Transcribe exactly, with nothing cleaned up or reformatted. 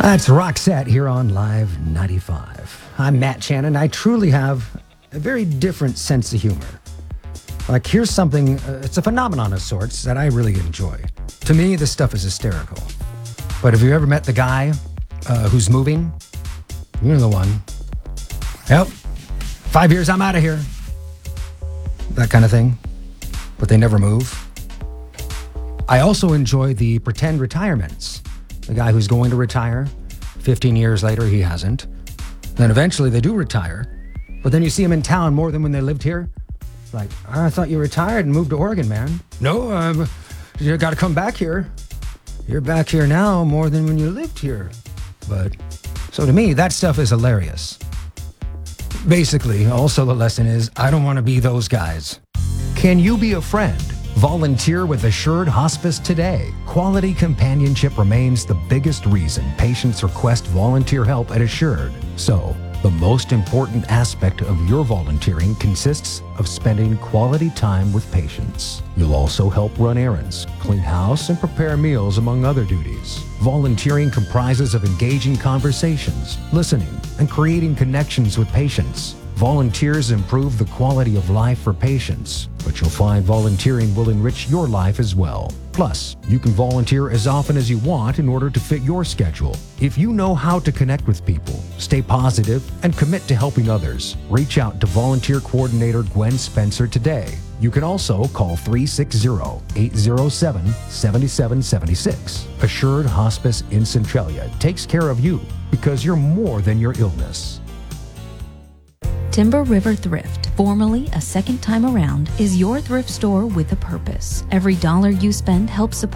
That's Roxette here on Live ninety-five. I'm Matt Shannon. I truly have a very different sense of humor. Like, here's something, uh, it's a phenomenon of sorts that I really enjoy. To me, this stuff is hysterical. But have you ever met the guy uh, who's moving? You're the one. Yep. Five years, I'm out of here. That kind of thing. But they never move. I also enjoy the pretend retirements. The guy who's going to retire, fifteen years later, he hasn't. Then eventually they do retire, but then you see him in town more than when they lived here. It's like, oh, I thought you retired and moved to Oregon, man. No, um, you got to come back here. You're back here now more than when you lived here. But, so to me, that stuff is hilarious. Basically, also the lesson is, I don't want to be those guys. Can you be a friend? Volunteer with Assured Hospice today. Quality companionship remains the biggest reason patients request volunteer help at Assured. So, the most important aspect of your volunteering consists of spending quality time with patients. You'll also help run errands, clean house, and prepare meals, among other duties. Volunteering comprises of engaging conversations, listening, and creating connections with patients. Volunteers improve the quality of life for patients, but you'll find volunteering will enrich your life as well. Plus, you can volunteer as often as you want in order to fit your schedule. If you know how to connect with people, stay positive, and commit to helping others, reach out to Volunteer Coordinator Gwen Spencer today. You can also call three six zero, eight zero seven, seven seven seven six. Assured Hospice in Centralia takes care of you because you're more than your illness. Timber River Thrift, formerly A Second Time Around, is your thrift store with a purpose. Every dollar you spend helps support